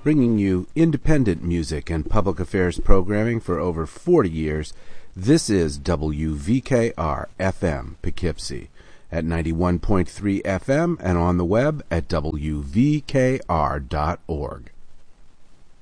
bringing you independent music and public affairs programming for over 40 years. This is WVKR-FM Poughkeepsie at 91.3 FM and on the web at WVKR.org.